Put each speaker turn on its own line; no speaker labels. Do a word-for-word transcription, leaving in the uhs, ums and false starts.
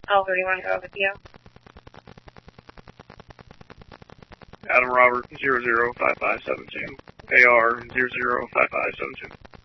Oh, where do you want to go with you?
Adam Robert, zero zero five five seven two. A R, zero zero five five seven two.